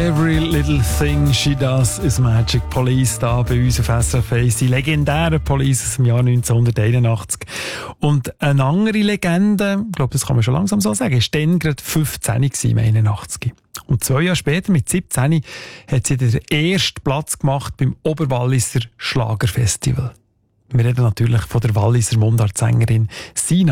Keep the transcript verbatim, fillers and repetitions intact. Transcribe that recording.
Every Little Thing She Does is Magic. Police da bei uns auf S R F eins. Die legendären Police aus dem Jahr neunzehnhunderteinundachtzig. Und eine andere Legende, ich glaube, das kann man schon langsam so sagen, ist dann gerade fünfzehn im einundachtzig. Und zwei Jahre später, mit siebzehn, hat sie den ersten Platz gemacht beim Oberwalliser Schlagerfestival. Wir reden natürlich von der Walliser Mundartsängerin Sina.